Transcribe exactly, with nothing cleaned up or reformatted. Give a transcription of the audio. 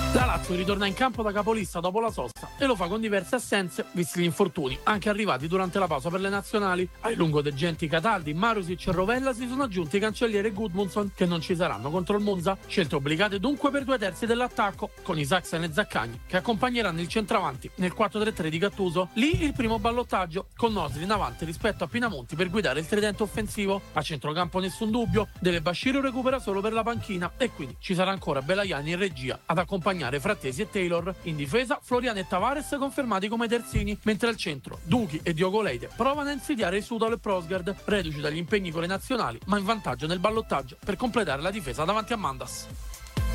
La Lazio ritorna in campo da capolista dopo la sosta e lo fa con diverse assenze, visti gli infortuni, anche arrivati durante la pausa per le nazionali. Ai lungodegenti Cataldi, Marusic e Rovella si sono aggiunti Cancelliere e Gudmundsson, che non ci saranno contro il Monza. Scelte obbligate dunque per due terzi dell'attacco, con Isaacsen e Zaccagni, che accompagneranno il centravanti nel quattro tre tre di Gattuso. Lì il primo ballottaggio, con Nosli in avanti rispetto a Pinamonti per guidare il tridente offensivo. A centrocampo nessun dubbio, Dele Bashiru recupera solo per la panchina e quindi ci sarà ancora Belaiani in regia ad accompagnare Frattesi e Taylor. In difesa Florian e Tavares confermati come terzini, mentre al centro Duchi e Diogo Leite provano a insidiare Sudol e Prosgard, reduci dagli impegni con le nazionali ma in vantaggio nel ballottaggio per completare la difesa davanti a Mandas.